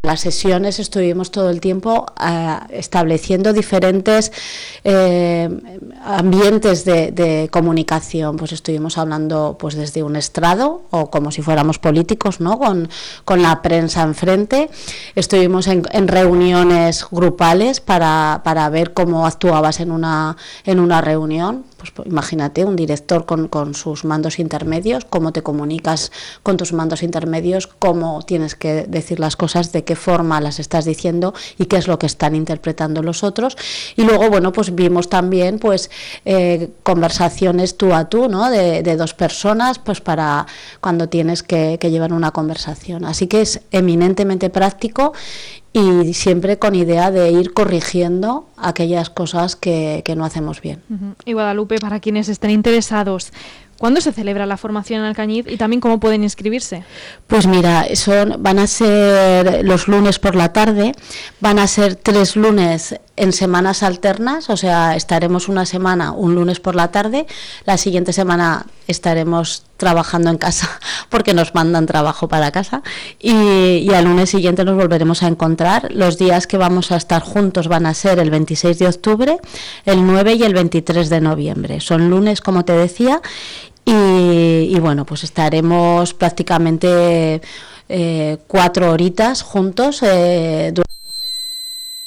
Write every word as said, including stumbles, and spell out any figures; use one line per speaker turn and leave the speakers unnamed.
las sesiones estuvimos todo el tiempo eh, estableciendo diferentes eh, ambientes de, de comunicación. Pues estuvimos hablando pues desde un estrado o como si fuéramos políticos, ¿no? Con, con la prensa enfrente. Estuvimos en, en reuniones grupales para, para ver cómo actuabas en una, en una reunión. Pues, pues imagínate un director con, con sus mandos intermedios, cómo te comunicas con tus mandos intermedios, cómo tienes que decir las cosas, de qué forma las estás diciendo y qué es lo que están interpretando los otros. Y luego, bueno, pues vimos también pues eh, conversaciones tú a tú, ¿no? De, de dos personas, pues para cuando tienes que, que llevar una conversación. Así que es eminentemente práctico y siempre con idea de ir corrigiendo aquellas cosas que, que no hacemos bien.
Uh-huh. Y Guadalupe, para quienes estén interesados, ¿cuándo se celebra la formación en Alcañiz y también cómo pueden inscribirse?
Pues mira, son, van a ser los lunes por la tarde, van a ser tres lunes en semanas alternas, o sea, estaremos una semana, un lunes por la tarde, la siguiente semana estaremos trabajando en casa porque nos mandan trabajo para casa y, y al lunes siguiente nos volveremos a encontrar. Los días que vamos a estar juntos van a ser el veintiséis de octubre, el nueve y el veintitrés de noviembre. Son lunes, como te decía, y, y bueno, pues estaremos prácticamente eh, cuatro horitas juntos eh, durante